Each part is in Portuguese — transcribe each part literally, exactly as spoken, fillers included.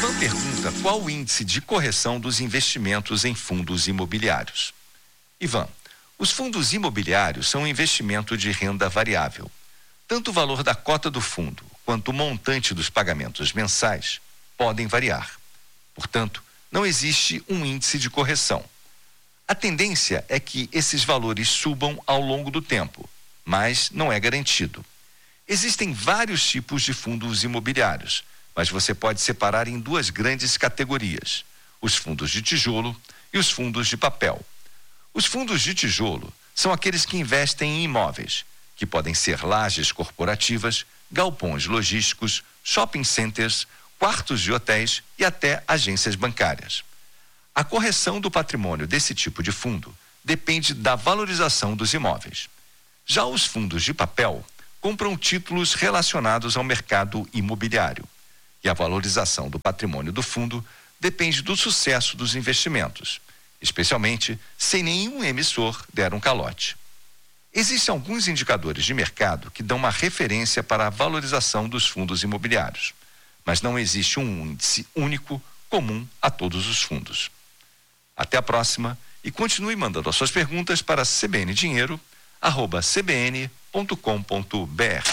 Ivan pergunta qual o índice de correção dos investimentos em fundos imobiliários. Ivan, os fundos imobiliários são um investimento de renda variável. Tanto o valor da cota do fundo quanto o montante dos pagamentos mensais podem variar. Portanto, não existe um índice de correção. A tendência é que esses valores subam ao longo do tempo, mas não é garantido. Existem vários tipos de fundos imobiliários, mas você pode separar em duas grandes categorias: os fundos de tijolo e os fundos de papel. Os fundos de tijolo são aqueles que investem em imóveis, que podem ser lajes corporativas, galpões logísticos, shopping centers, quartos de hotéis e até agências bancárias. A correção do patrimônio desse tipo de fundo depende da valorização dos imóveis. Já os fundos de papel compram títulos relacionados ao mercado imobiliário, e a valorização do patrimônio do fundo depende do sucesso dos investimentos, especialmente se nenhum emissor der um calote. Existem alguns indicadores de mercado que dão uma referência para a valorização dos fundos imobiliários, mas não existe um índice único comum a todos os fundos. Até a próxima e continue mandando as suas perguntas para c b n dinheiro arroba c b n ponto com ponto b r.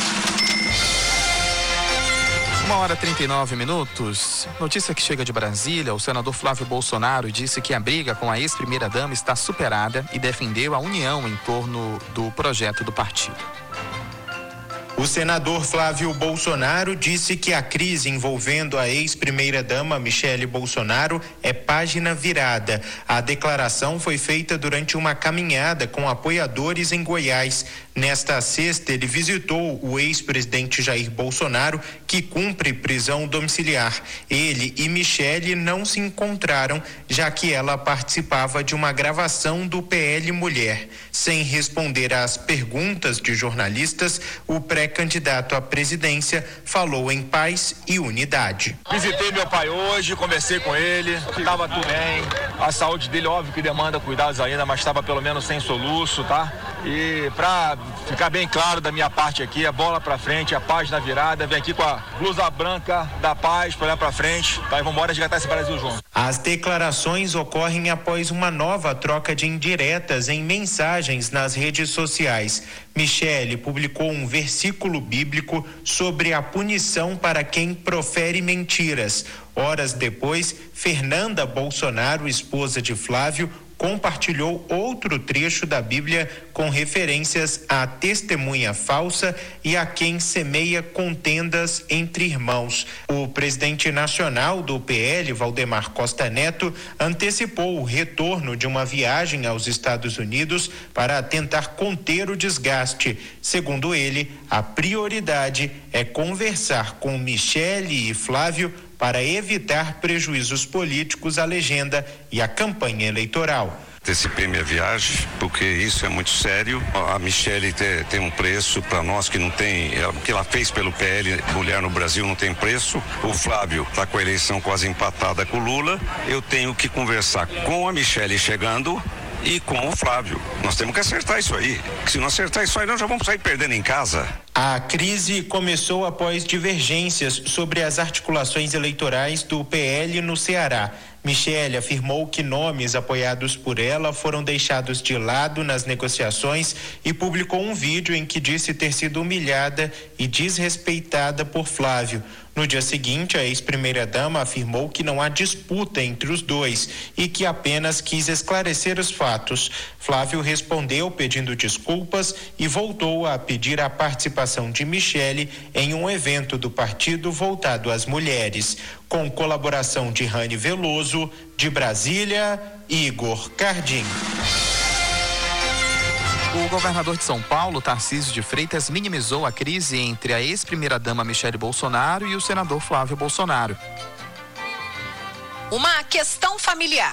Uma hora e trinta e nove minutos. Notícia que chega de Brasília: o senador Flávio Bolsonaro disse que a briga com a ex-primeira-dama está superada e defendeu a união em torno do projeto do partido. O senador Flávio Bolsonaro disse que a crise envolvendo a ex-primeira-dama Michele Bolsonaro é página virada. A declaração foi feita durante uma caminhada com apoiadores em Goiás. Nesta sexta, ele visitou o ex-presidente Jair Bolsonaro, que cumpre prisão domiciliar. Ele e Michele não se encontraram, já que ela participava de uma gravação do P L Mulher. Sem responder às perguntas de jornalistas, o pré-candidato à presidência falou em paz e unidade. Visitei meu pai hoje, conversei com ele, estava tudo bem. A saúde dele, óbvio que demanda cuidados ainda, mas estava pelo menos sem soluço, tá? E para ficar bem claro da minha parte aqui, a bola para frente, a página virada, vem aqui com a blusa branca da paz para olhar para frente, tá? E vamos embora resgatar esse Brasil junto. As declarações ocorrem após uma nova troca de indiretas em mensagens nas redes sociais. Michele publicou um versículo bíblico sobre a punição para quem profere mentiras. Horas depois, Fernanda Bolsonaro, esposa de Flávio, compartilhou outro trecho da Bíblia com referências à testemunha falsa e a quem semeia contendas entre irmãos. O presidente nacional do P L, Valdemar Costa Neto, antecipou o retorno de uma viagem aos Estados Unidos para tentar conter o desgaste. Segundo ele, a prioridade é conversar com Michele e Flávio para evitar prejuízos políticos à legenda e à campanha eleitoral. Antecipei minha viagem, porque isso é muito sério. A Michele tem, tem um preço para nós que não tem, o que ela fez pelo P L Mulher no Brasil não tem preço. O Flávio está com a eleição quase empatada com o Lula. Eu tenho que conversar com a Michele chegando e com o Flávio. Nós temos que acertar isso aí. Se não acertar isso aí, nós já vamos sair perdendo em casa. A crise começou após divergências sobre as articulações eleitorais do P L no Ceará. Michele afirmou que nomes apoiados por ela foram deixados de lado nas negociações e publicou um vídeo em que disse ter sido humilhada e desrespeitada por Flávio. No dia seguinte, a ex-primeira-dama afirmou que não há disputa entre os dois e que apenas quis esclarecer os fatos. Flávio respondeu pedindo desculpas e voltou a pedir a participação de Michele em um evento do partido voltado às mulheres. Com colaboração de Rani Veloso, de Brasília, Igor Cardim. O governador de São Paulo, Tarcísio de Freitas, minimizou a crise entre a ex-primeira-dama Michele Bolsonaro e o senador Flávio Bolsonaro. Uma questão familiar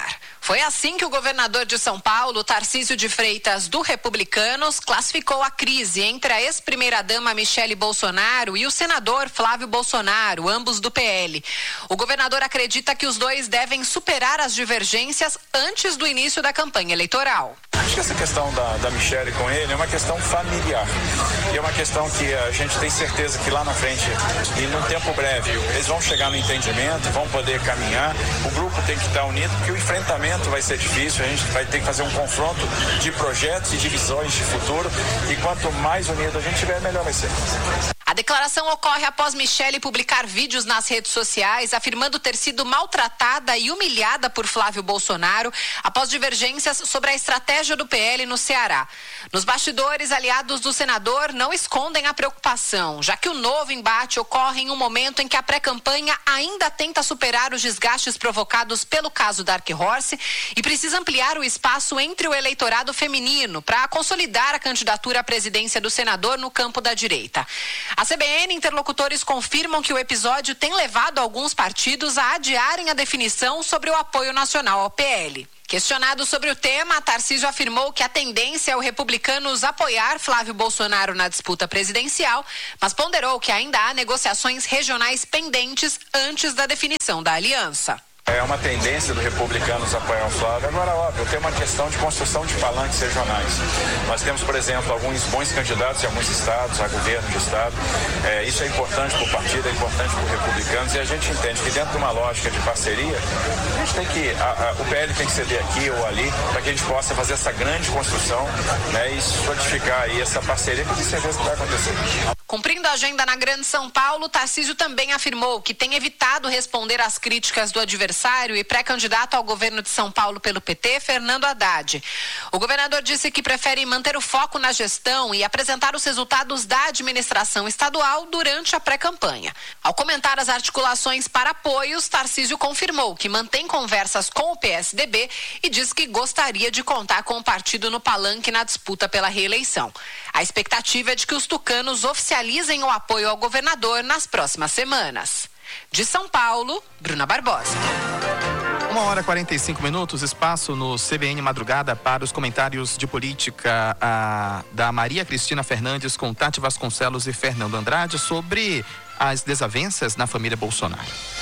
Foi assim que o governador de São Paulo, Tarcísio de Freitas, do Republicanos, classificou a crise entre a ex-primeira-dama Michele Bolsonaro e o senador Flávio Bolsonaro, ambos do P L. O governador acredita que os dois devem superar as divergências antes do início da campanha eleitoral. Acho que essa questão da, da Michele com ele é uma questão familiar. E é uma questão que a gente tem certeza que lá na frente, e num tempo breve, eles vão chegar no entendimento, vão poder caminhar. O grupo tem que estar unido, porque o enfrentamento vai ser difícil, a gente vai ter que fazer um confronto de projetos e de visões de futuro, e quanto mais unido a gente tiver, melhor vai ser. A declaração ocorre após Michele publicar vídeos nas redes sociais afirmando ter sido maltratada e humilhada por Flávio Bolsonaro após divergências sobre a estratégia do P L no Ceará. Nos bastidores, aliados do senador não escondem a preocupação, já que o novo embate ocorre em um momento em que a pré-campanha ainda tenta superar os desgastes provocados pelo caso Dark Horse e precisa ampliar o espaço entre o eleitorado feminino para consolidar a candidatura à presidência do senador no campo da direita. A C B N e interlocutores confirmam que o episódio tem levado alguns partidos a adiarem a definição sobre o apoio nacional ao P L. Questionado sobre o tema, Tarcísio afirmou que a tendência é o Republicanos apoiar Flávio Bolsonaro na disputa presidencial, mas ponderou que ainda há negociações regionais pendentes antes da definição da aliança. É uma tendência do Republicanos apoiar o Flávio. Agora, óbvio, tem uma questão de construção de palanques regionais. Nós temos, por exemplo, alguns bons candidatos em alguns estados, a governo de estado. É, isso é importante para o partido, é importante para o Republicanos, e a gente entende que dentro de uma lógica de parceria, a gente tem que, a, a, o P L tem que ceder aqui ou ali, para que a gente possa fazer essa grande construção, né, e solidificar aí essa parceria, que de certeza vai acontecer. Cumprindo a agenda na Grande São Paulo, Tarcísio também afirmou que tem evitado responder às críticas do adversário e pré-candidato ao governo de São Paulo pelo P T, Fernando Haddad. O governador disse que prefere manter o foco na gestão e apresentar os resultados da administração estadual durante a pré-campanha. Ao comentar as articulações para apoios, Tarcísio confirmou que mantém conversas com o P S D B e diz que gostaria de contar com o partido no palanque na disputa pela reeleição. A expectativa é de que os tucanos oficializem o apoio ao governador nas próximas semanas. De São Paulo, Bruna Barbosa. Uma hora e quarenta e cinco minutos, espaço no C B N Madrugada para os comentários de política a, da Maria Cristina Fernandes com Tati Vasconcelos e Fernando Andrade sobre as desavenças na família Bolsonaro.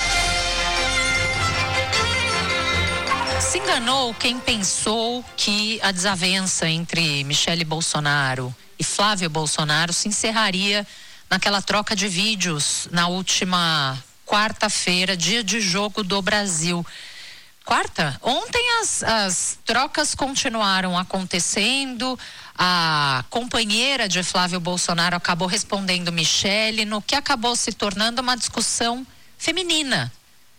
Se enganou quem pensou que a desavença entre Michele Bolsonaro e Flávio Bolsonaro se encerraria naquela troca de vídeos na última quarta-feira, dia de jogo do Brasil. Quarta? Ontem as, as trocas continuaram acontecendo. A companheira de Flávio Bolsonaro acabou respondendo Michele no que acabou se tornando uma discussão feminina.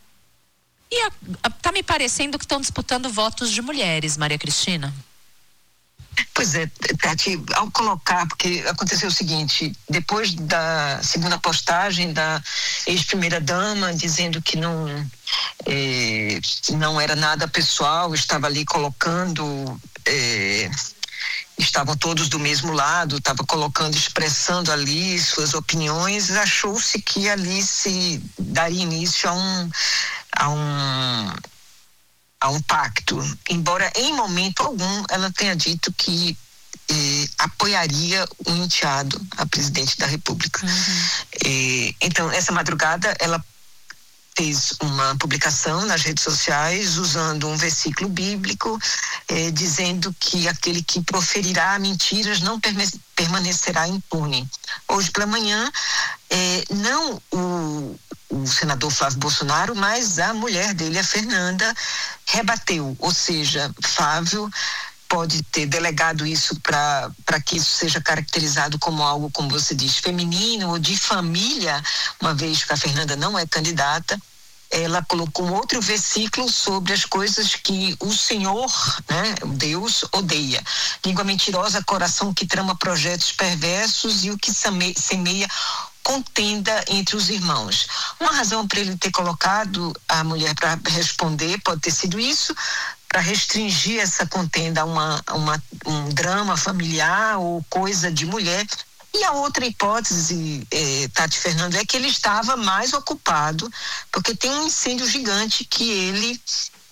E a, a, tá me parecendo que estão disputando votos de mulheres, Maria Cristina. Pois é, Tati, ao colocar, porque aconteceu o seguinte, depois da segunda postagem da ex-primeira-dama dizendo que não, eh, não era nada pessoal, estava ali colocando, eh, estavam todos do mesmo lado, estava colocando, expressando ali suas opiniões, achou-se que ali se daria início a um... A um a um pacto, embora em momento algum ela tenha dito que eh, apoiaria o enteado a presidente da República. Uhum. Eh, então, essa madrugada ela fez uma publicação nas redes sociais usando um versículo bíblico eh, dizendo que aquele que proferirá mentiras não permanecerá impune. Hoje pela manhã, eh, não o o senador Flávio Bolsonaro, mas a mulher dele, a Fernanda, rebateu, ou seja, Flávio pode ter delegado isso para para que isso seja caracterizado como algo, como você diz, feminino ou de família, uma vez que a Fernanda não é candidata. Ela colocou um outro versículo sobre as coisas que o Senhor, né, Deus, odeia. Língua mentirosa, coração que trama projetos perversos e o que semeia contenda entre os irmãos. Uma razão para ele ter colocado a mulher para responder pode ter sido isso, para restringir essa contenda a uma, uma, um drama familiar ou coisa de mulher. E a outra hipótese, eh, Tati Fernando, é que ele estava mais ocupado, porque tem um incêndio gigante que ele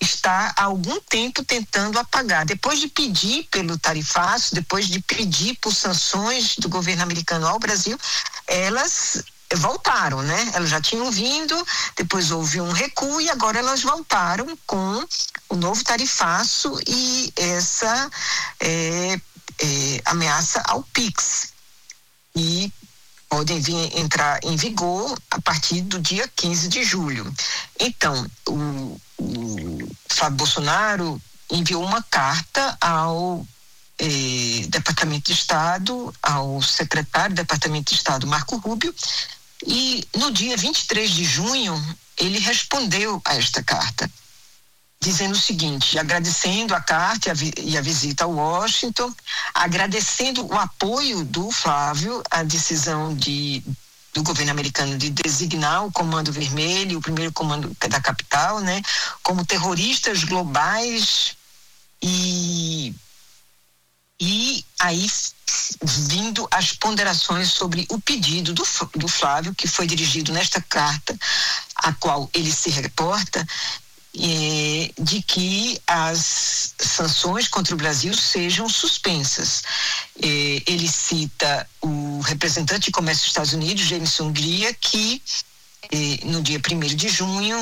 está há algum tempo tentando apagar. Depois de pedir pelo tarifaço, depois de pedir por sanções do governo americano ao Brasil, elas voltaram, né? Elas já tinham vindo, depois houve um recuo e agora elas voltaram com o novo tarifaço e essa é, é, ameaça ao Pix. E podem vir entrar em vigor a partir do dia quinze de julho. Então, o, o Flávio Bolsonaro enviou uma carta ao eh, Departamento de Estado, ao secretário do Departamento de Estado, Marco Rubio, e no dia vinte e três de junho ele respondeu a esta carta, dizendo o seguinte, agradecendo a carta e a, vi- e a visita a Washington, agradecendo o apoio do Flávio à decisão de, do governo americano de designar o Comando Vermelho, o primeiro comando da capital, né, como terroristas globais e, e aí vindo as ponderações sobre o pedido do, do Flávio, que foi dirigido nesta carta, a qual ele se reporta, É, de que as sanções contra o Brasil sejam suspensas. É, ele cita o representante de comércio dos Estados Unidos, Jameson Greer, que é, no dia primeiro de junho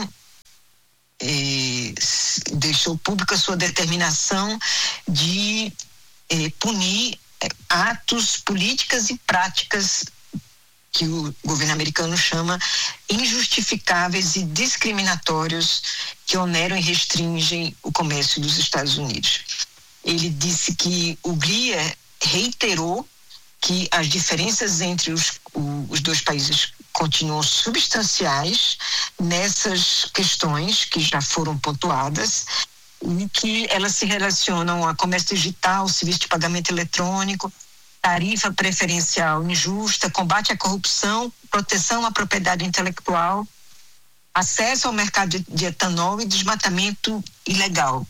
é, deixou pública sua determinação de é, punir é, atos, políticas e práticas que o governo americano chama injustificáveis e discriminatórios que oneram e restringem o comércio dos Estados Unidos. Ele disse que o Greer reiterou que as diferenças entre os, os dois países continuam substanciais nessas questões que já foram pontuadas e que elas se relacionam a comércio digital, serviço de pagamento eletrônico, tarifa preferencial injusta, combate à corrupção, proteção à propriedade intelectual, acesso ao mercado de, de etanol e desmatamento ilegal.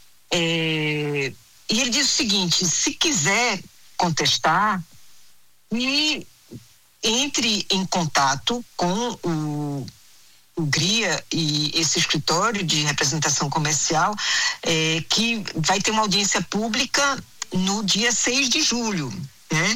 É, e ele diz o seguinte, se quiser contestar, e entre em contato com o, o Greer e esse escritório de representação comercial, é, que vai ter uma audiência pública no dia seis de julho. Né?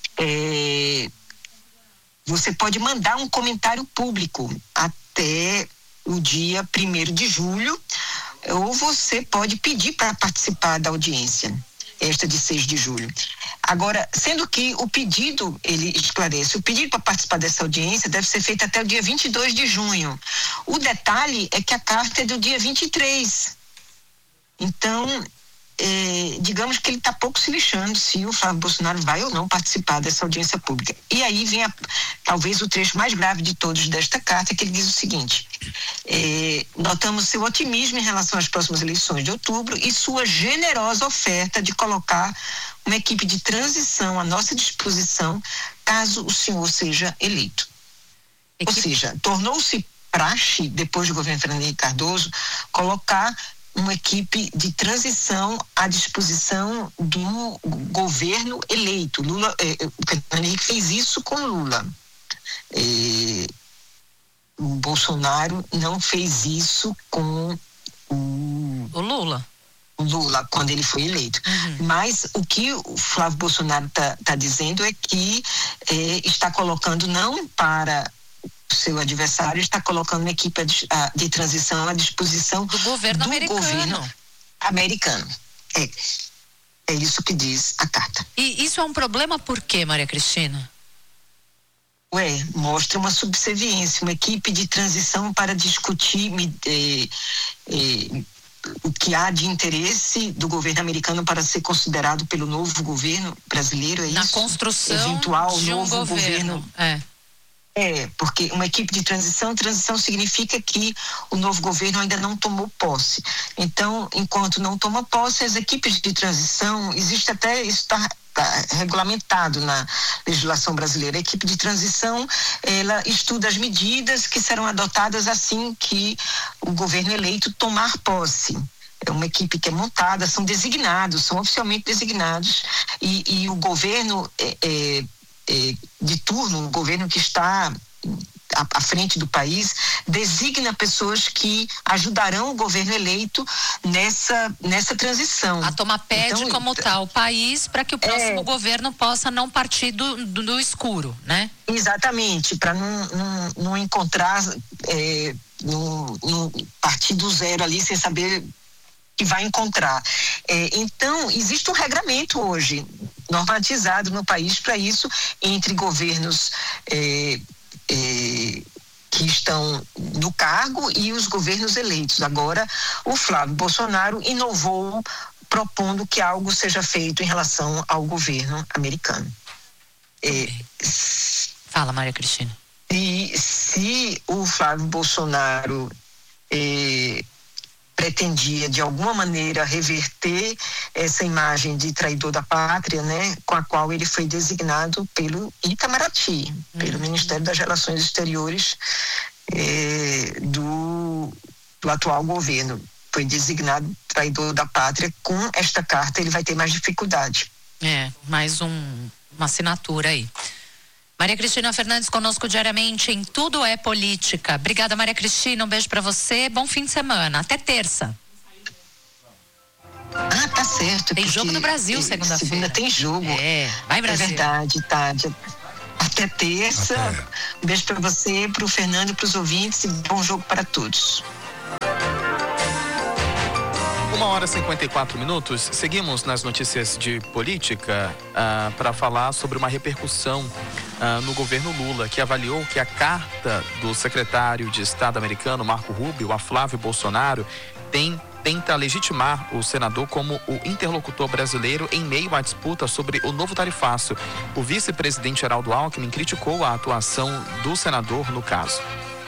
É, você pode mandar um comentário público até o dia primeiro de julho, ou você pode pedir para participar da audiência, esta de seis de julho. Agora, sendo que o pedido, ele esclarece, o pedido para participar dessa audiência deve ser feito até o dia vinte e dois de junho. O detalhe é que a carta é do dia vinte e três. Então, É, digamos que ele está pouco se lixando se o Flávio Bolsonaro vai ou não participar dessa audiência pública. E aí vem a, talvez o trecho mais grave de todos desta carta, que ele diz o seguinte, é, notamos seu otimismo em relação às próximas eleições de outubro e sua generosa oferta de colocar uma equipe de transição à nossa disposição caso o senhor seja eleito. Equipe... Ou seja, tornou-se praxe, depois do governo Fernando Henrique Cardoso, colocar uma equipe de transição à disposição do governo eleito. Lula, eh, o Fernando Henrique fez isso com Lula. Eh, o Bolsonaro não fez isso com o, o Lula. O Lula, quando ele foi eleito. Uhum. Mas o que o Flávio Bolsonaro está tá dizendo é que eh, está colocando não para o seu adversário, está colocando uma equipe de, de transição à disposição do governo do americano. Governo americano. É, é isso que diz a carta. E isso é um problema por quê, Maria Cristina? Ué, mostra uma subserviência, uma equipe de transição para discutir eh, eh, o que há de interesse do governo americano para ser considerado pelo novo governo brasileiro, é Na isso? Na construção Eventual de um novo governo. governo. É. É, porque uma equipe de transição, transição significa que o novo governo ainda não tomou posse. Então, enquanto não toma posse, as equipes de transição, existe até, isso está tá regulamentado na legislação brasileira, a equipe de transição, ela estuda as medidas que serão adotadas assim que o governo eleito tomar posse. É uma equipe que é montada, são designados, são oficialmente designados, e, e o governo... É, é, de turno, o governo que está à, à frente do país, designa pessoas que ajudarão o governo eleito nessa, nessa transição. A Toma pede então, como tal o país para que o próximo é, governo possa não partir do, do, do escuro, né? Exatamente, para não, não, não encontrar, é, não, não partir do zero ali sem saber que vai encontrar. É, então, existe um regramento hoje, normatizado no país para isso, entre governos é, é, que estão no cargo e os governos eleitos. Agora, o Flávio Bolsonaro inovou propondo que algo seja feito em relação ao governo americano. É, Fala, Maria Cristina. E se o Flávio Bolsonaro é, pretendia, de alguma maneira, reverter essa imagem de traidor da pátria, né, com a qual ele foi designado pelo Itamaraty, uhum. pelo Ministério das Relações Exteriores é, do, do atual governo. Foi designado traidor da pátria. Com esta carta, ele vai ter mais dificuldade. É, mais um, uma assinatura aí. Maria Cristina Fernandes conosco diariamente em Tudo é Política. Obrigada, Maria Cristina, um beijo pra você, bom fim de semana, até terça. Ah, tá certo. Tem jogo do Brasil segunda-feira. Segunda tem jogo. É, vai Brasil. É verdade, tá. Até terça. Até. Um beijo pra você, pro Fernando e pros ouvintes, e bom jogo para todos. Uma hora e cinquenta e quatro minutos. Seguimos nas notícias de política uh, para falar sobre uma repercussão uh, no governo Lula, que avaliou que a carta do secretário de Estado americano, Marco Rubio, a Flávio Bolsonaro, tem, tenta legitimar o senador como o interlocutor brasileiro em meio à disputa sobre o novo tarifaço. O vice-presidente Geraldo Alckmin criticou a atuação do senador no caso.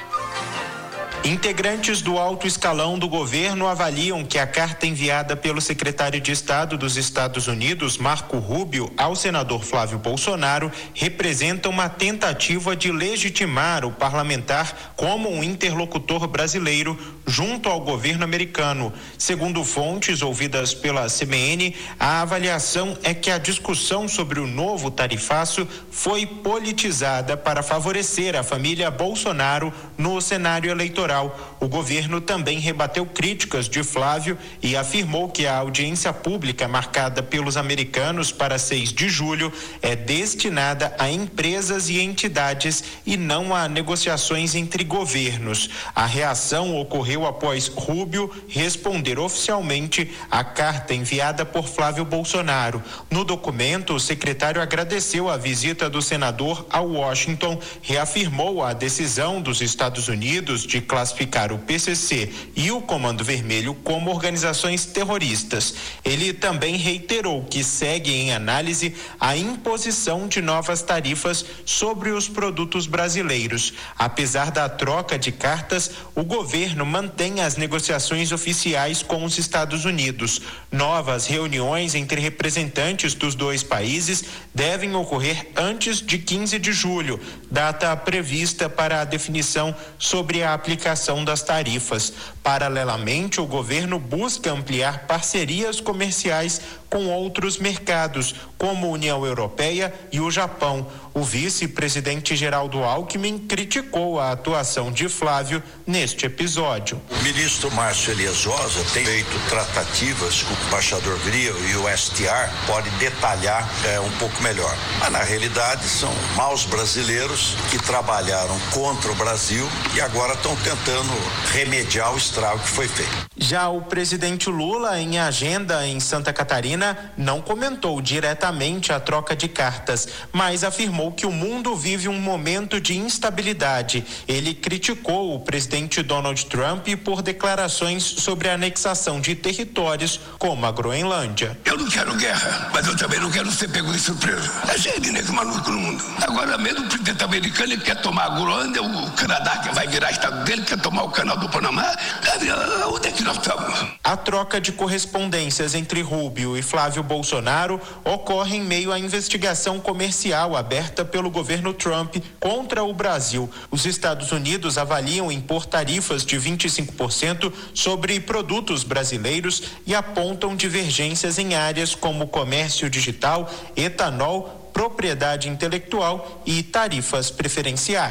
Integrantes do alto escalão do governo avaliam que a carta enviada pelo secretário de Estado dos Estados Unidos, Marco Rubio, ao senador Flávio Bolsonaro representa uma tentativa de legitimar o parlamentar como um interlocutor brasileiro junto ao governo americano. Segundo fontes ouvidas pela C B N, a avaliação é que a discussão sobre o novo tarifaço foi politizada para favorecer a família Bolsonaro no cenário eleitoral. O governo também rebateu críticas de Flávio e afirmou que a audiência pública marcada pelos americanos para seis de julho é destinada a empresas e entidades e não a negociações entre governos. A reação ocorreu após Rubio responder oficialmente à carta enviada por Flávio Bolsonaro. No documento, o secretário agradeceu a visita do senador a Washington, reafirmou a decisão dos Estados Unidos de classificar o P C C e o Comando Vermelho como organizações terroristas. Ele também reiterou que segue em análise a imposição de novas tarifas sobre os produtos brasileiros. Apesar da troca de cartas, o governo mantém as negociações oficiais com os Estados Unidos. Novas reuniões entre representantes dos dois países devem ocorrer antes de quinze de julho, data prevista para a definição sobre a aplicação das tarifas. Paralelamente, o governo busca ampliar parcerias comerciais com outros mercados, como a União Europeia e o Japão. O vice-presidente Geraldo Alckmin criticou a atuação de Flávio neste episódio. O ministro Márcio Elias Rosa tem feito tratativas com o embaixador Grill e o S T R, pode detalhar é, um pouco melhor. Mas, na realidade, são maus brasileiros que trabalharam contra o Brasil e agora estão tentando remediar o estrago que foi feito. Já o presidente Lula, em agenda em Santa Catarina, não comentou diretamente a troca de cartas, mas afirmou que o mundo vive um momento de instabilidade. Ele criticou o presidente Donald Trump por declarações sobre a anexação de territórios como a Groenlândia. Eu não quero guerra, mas eu também não quero ser pego de surpresa. É cheio de negro maluco no mundo. Agora mesmo o presidente americano ele quer tomar a Groenlândia, o Canadá que vai virar estado dele, quer tomar o canal do Panamá. Onde é que nós estamos? A troca de correspondências entre Rubio e Flávio Bolsonaro ocorre em meio à investigação comercial aberta pelo governo Trump contra o Brasil. Os Estados Unidos avaliam impor tarifas de vinte e cinco por cento sobre produtos brasileiros e apontam divergências em áreas como comércio digital, etanol, propriedade intelectual e tarifas preferenciais.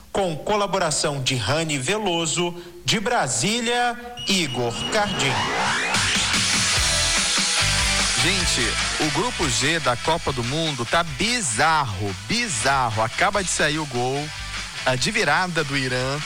com colaboração de Rani Veloso. De Brasília, Igor Cardim. Gente, o grupo G da Copa do Mundo tá bizarro, bizarro. Acaba de sair o gol uh, de virada do Irã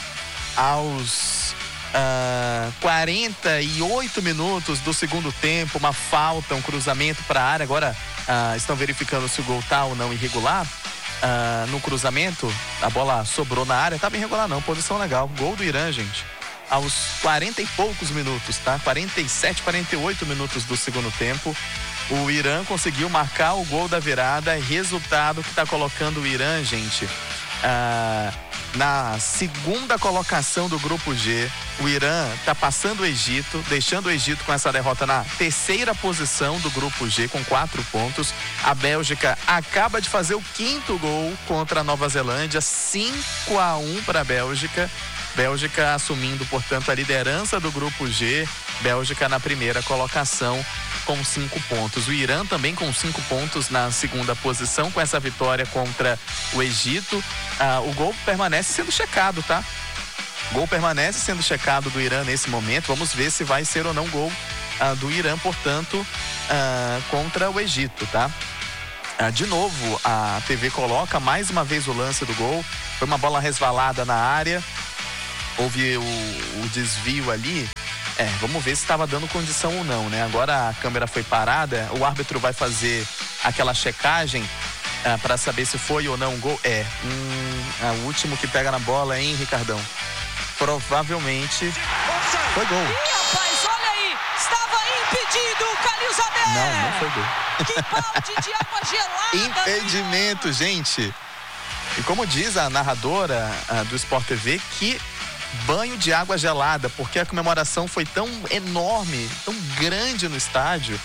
aos uh, quarenta e oito minutos do segundo tempo. Uma falta, um cruzamento para a área. Agora uh, estão verificando se o gol tá ou não irregular. Uh, no cruzamento, a bola sobrou na área. Tava irregular não, posição legal. Gol do Irã, gente. Aos quarenta e poucos minutos, tá? quarenta e sete, quarenta e oito minutos do segundo tempo, o Irã conseguiu marcar o gol da virada, resultado que está colocando o Irã, gente, ah, na segunda colocação do grupo G. O Irã está passando o Egito, deixando o Egito com essa derrota na terceira posição do grupo G, com quatro pontos. A Bélgica acaba de fazer o quinto gol contra a Nova Zelândia, cinco a um para a Bélgica. Bélgica assumindo, portanto, a liderança do grupo G. Bélgica na primeira colocação com cinco pontos. O Irã também com cinco pontos na segunda posição, com essa vitória contra o Egito. Ah, o gol permanece sendo checado, tá? O gol permanece sendo checado do Irã nesse momento. Vamos ver se vai ser ou não gol ah, do Irã, portanto, ah, contra o Egito, tá? Ah, de novo, a T V coloca mais uma vez o lance do gol. Foi uma bola resvalada na área. Houve o, o desvio ali. É, vamos ver se estava dando condição ou não, né? Agora a câmera foi parada, o árbitro vai fazer aquela checagem ah, para saber se foi ou não um gol. É, um, é o último que pega na bola, hein, Ricardão? Provavelmente foi gol. Ih, rapaz, olha aí, estava impedido o Calil Zabé. Não, não foi gol. Que balde de água gelada. Impedimento, gente. E como diz a narradora ah, do Sport T V, que banho de água gelada, porque a comemoração foi tão enorme, tão grande no estádio.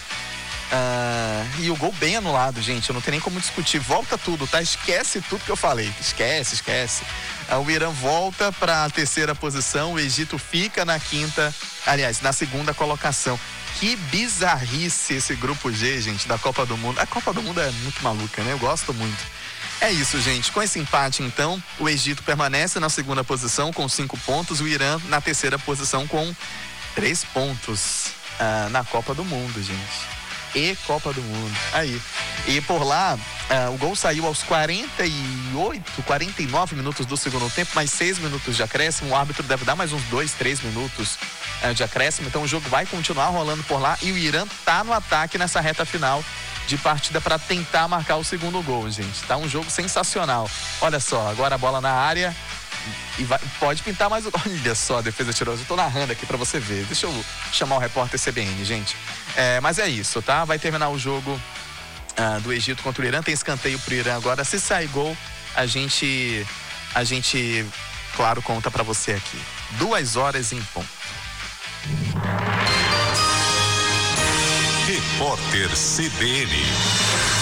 Ah, e o gol bem anulado, gente. Eu não tenho nem como discutir. Volta tudo, tá? Esquece tudo que eu falei. Esquece, esquece. Ah, o Irã volta para a terceira posição. O Egito fica na quinta, aliás, na segunda colocação. Que bizarrice esse grupo G, gente, da Copa do Mundo. A Copa do Mundo é muito maluca, né? Eu gosto muito. É isso, gente. Com esse empate, então, o Egito permanece na segunda posição com cinco pontos. O Irã na terceira posição com três pontos ah, na Copa do Mundo, gente. E Copa do Mundo. Aí. E por lá, ah, o gol saiu aos quarenta e oito, quarenta e nove minutos do segundo tempo, mais seis minutos de acréscimo. O árbitro deve dar mais uns dois, três minutos ah, de acréscimo. Então o jogo vai continuar rolando por lá. E o Irã tá no ataque nessa reta final de partida para tentar marcar o segundo gol, gente. Tá um jogo sensacional. Olha só, agora a bola na área e vai, pode pintar mais o... Olha só a defesa tirosa. Eu tô narrando aqui para você ver. Deixa eu chamar o repórter C B N, gente. É, mas é isso, tá? Vai terminar o jogo ah, do Egito contra o Irã. Tem escanteio pro Irã agora. Se sair gol, a gente, a gente, claro, conta para você aqui. Duas horas em ponto. Repórter C B N.